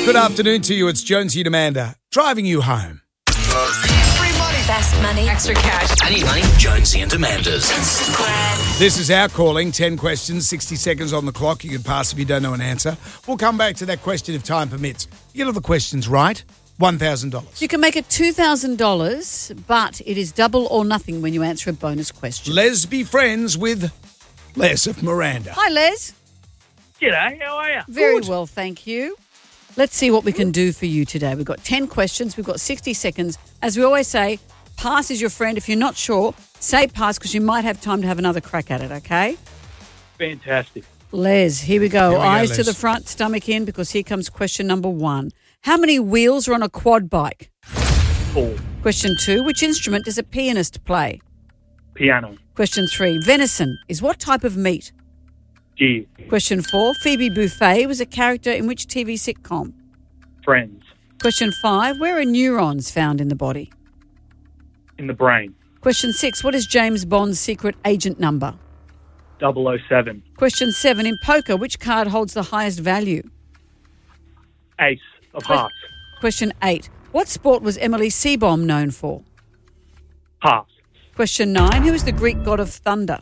Good afternoon to you. It's Jonesy and Amanda driving you home. Free money. Fast money. Extra cash. I need money. Jonesy and Amanda's. This is our calling. 10 questions, 60 seconds on the clock. You can pass if you don't know an answer. We'll come back to that question if time permits. You get all the questions right, $1,000. You can make it $2,000, but it is double or nothing when you answer a bonus question. Les be friends with Les of Miranda. Hi, Les. G'day, how are you? Very well, thank you. Let's see what we can do for you today. We've got 10 questions. We've got 60 seconds. As we always say, pass is your friend. If you're not sure, say pass because you might have time to have another crack at it, okay? Fantastic. Les, here we go. Here we go, Eyes Les. to the front, stomach in, because here comes question number 1. How many wheels are on a quad bike? 4. Question 2. Which instrument does a pianist play? Piano. Question 3. Venison is what type of meat? Deer. Question 4. Phoebe Buffay was a character in which TV sitcom? Friends. Question 5. Where are neurons found in the body? In the brain. Question 6. What is James Bond's secret agent number? 007. Question 7. In poker, which card holds the highest value? Ace of hearts. Question 8. What sport was Emily Seebohm known for? Pass. Question 9. Who is the Greek god of thunder?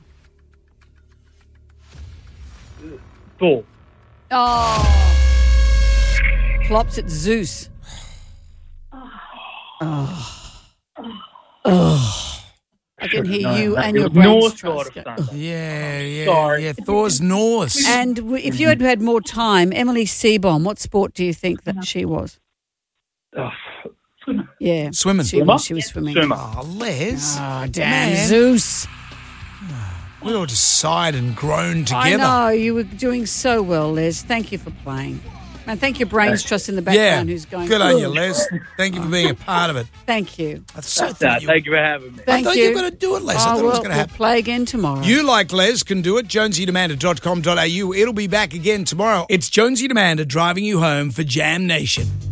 Thor. Oh. Plops, it's Zeus. I can hear you and your brain North god trust. of thunder. Yeah. Sorry. Thor's Norse. And if you had had more time, Emily Seebohm, what sport do you think that she was? Oh, Yeah. Swimming. She was swimming. Swimmer. Oh, Les. Oh, damn. Man. Zeus. We all just sighed and groaned together. I know. You were doing so well, Les. Thank you for playing. And thank your brains trust in the background who's going. Good on you, Les. Thank you for being a part of it. Thank you. I so That's thought that. you, Thank you for having me. I Thank thought you. you were going to do it, Les. I Oh, thought it was well, going to we'll happen. play again tomorrow. You, like Les, can do it. JonesyandAmanda.com.au. It'll be back again tomorrow. It's Jonesy and Amanda driving you home for Jam Nation.